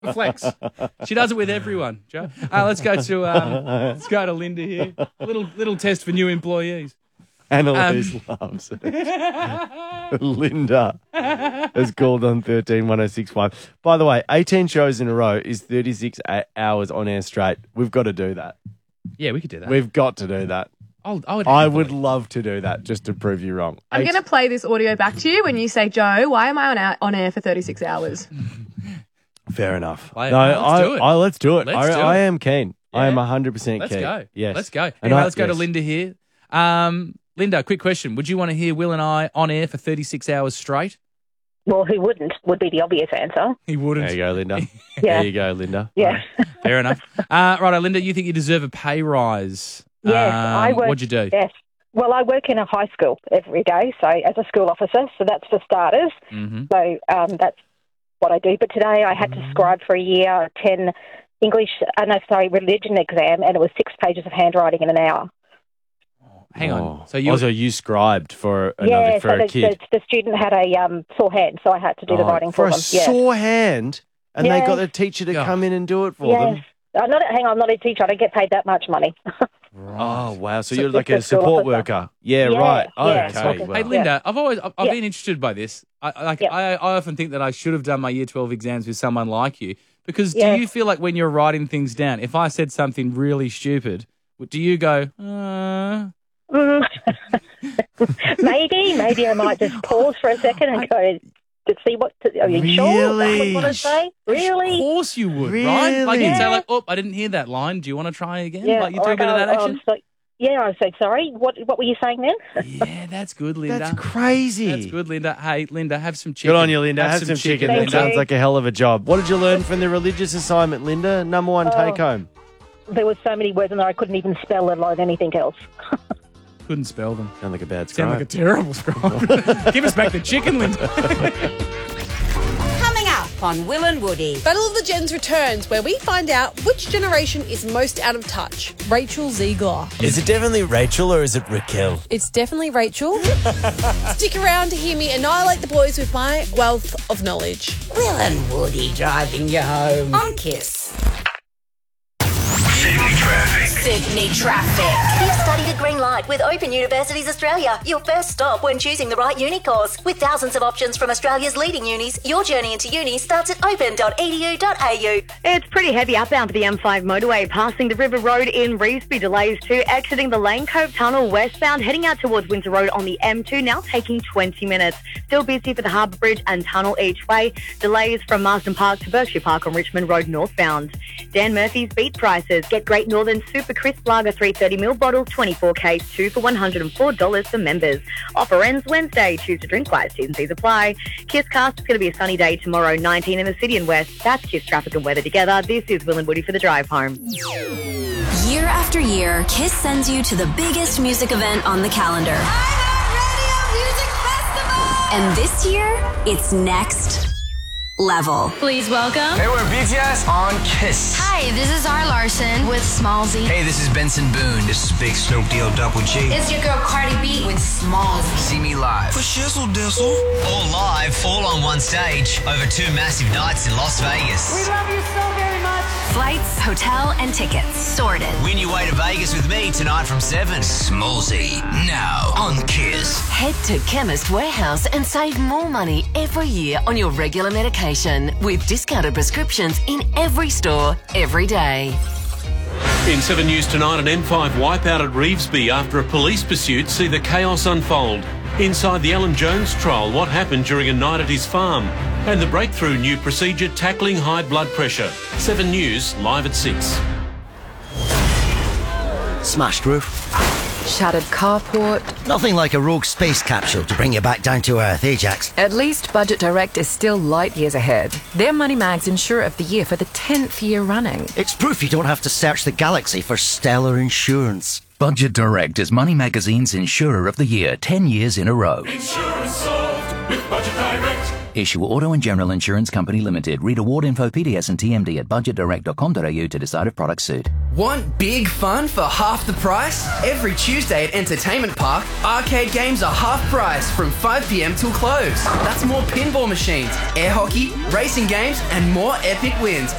Flex. She does it with everyone, Joe. Let's go to Linda here. A little test for new employees. Annalise loves it. Linda has called on 131065. By the way, 18 shows in a row is 36 hours on air straight. We've got to do that. Yeah, we could do that. We've got to do that. I would love to do that just to prove you wrong. I'm going to play this audio back to you when you say, Joe, why am I on air for 36 hours? Fair enough. Let's do it. Let's do it. Let's do it. I am keen. Yeah. I am 100% keen. Let's go. Yes. Let's go. Anyway, let's go to Linda here. Linda, quick question. Would you want to hear Will and I on air for 36 hours straight? Well, who wouldn't would be the obvious answer. He wouldn't. There you go, Linda. Yeah. There you go, Linda. Yeah. Fair enough. Righto, Linda, you think you deserve a pay rise. Yes, I work. What'd you do? Yes. Well, I work in a high school every day, so as a school officer, so that's for starters. Mm-hmm. So that's what I do. But today I had to scribe for a year 10 religion exam, and it was 6 pages of handwriting in an hour. Hang on. So you scribed for a kid. The student had a sore hand, so I had to do the writing for them. For a sore hand? And they got the teacher to come in and do it for them? I'm not a teacher. I don't get paid that much money. Oh, wow. So you're like a support worker. Yeah, right. Yeah. Okay. Hey, Linda, I've been interested by this. I often think that I should have done my Year 12 exams with someone like you. Because do you feel like when you're writing things down, if I said something really stupid, do you go, Maybe I might just pause for a second and go to see are you sure that's what you want to say? Really? Of course you would, really? right? Like you'd say I didn't hear that line. Do you want to try again? Yeah. Like you do a bit of that action? I'm so sorry. What were you saying then? Yeah, that's good, Linda. That's crazy. That's good, Linda. Hey, Linda, have some chicken. Good on you, Linda. Have some chicken. That sounds like a hell of a job. What did you learn from the religious assignment, Linda? Number one take home. There were so many words in there I couldn't even spell, let alone anything else. Couldn't spell them. Sound like a bad scribe. Sound like a terrible scribe. Give us back the chicken, Linda. Coming up on Will and Woody. Battle of the Gens returns, where we find out which generation is most out of touch. Rachel Ziegler. Is it definitely Rachel or is it Raquel? It's definitely Rachel. Stick around to hear me annihilate the boys with my wealth of knowledge. Will and Woody driving you home on Kiss. Sydney Traffic. You've studied at Green Light with Open Universities Australia. Your first stop when choosing the right uni course. With thousands of options from Australia's leading unis, your journey into uni starts at open.edu.au. It's pretty heavy outbound to the M5 motorway, passing the River Road in Revesby. Delays too, exiting the Lane Cove Tunnel westbound, heading out towards Windsor Road on the M2, now taking 20 minutes. Still busy for the Harbour Bridge and Tunnel each way. Delays from Marsden Park to Berkshire Park on Richmond Road northbound. Dan Murphy's Beat Prices. Get Great Northern Super Crisp Lager 330ml bottle, 24K, 2 for $104 for members. Offer ends Wednesday. Choose to drink wise. T's and C's apply. Kiss Cast, it's going to be a sunny day tomorrow, 19 in the city and west. That's Kiss Traffic and Weather together. This is Will and Woody for the drive home. Year after year, Kiss sends you to the biggest music event on the calendar. And this year, it's next level. Please welcome. Hey, we're BTS on Kiss. Hi, this is R. Larson with Smallzy. Hey, this is Benson Boone. This is Big Snoop Deal Double G. It's your girl Cardi B with Smallzy. See me live. For Shizzle Dizzle. All live, all on one stage, over 2 massive nights in Las Vegas. We love you so very much. Flights, hotel, and tickets sorted. Win your way to Vegas with me tonight from 7. Smallzy, now on Kiss. Head to Chemist Warehouse and save more money every year on your regular medication with discounted prescriptions in every store, every day. In 7 News tonight, an M5 wipeout at Revesby after a police pursuit. See the chaos unfold. Inside the Alan Jones trial, what happened during a night at his farm. And the breakthrough new procedure tackling high blood pressure. 7 News, live at 6. Smashed roof. Shattered carport. Nothing like a rogue space capsule to bring you back down to earth, Ajax. At least Budget Direct is still light years ahead. They're Money Mag's Insurer of the Year for the 10th year running. It's proof you don't have to search the galaxy for stellar insurance. Budget Direct is Money Magazine's Insurer of the Year 10 years in a row. Insurance solved with Budget Direct. Issue Auto and General Insurance Company Limited. Read award info, PDS and TMD at budgetdirect.com.au to decide if products suit. Want big fun for half the price? Every Tuesday at Entertainment Park, arcade games are half price from 5 p.m. till close. That's more pinball machines, air hockey, racing games, and more epic wins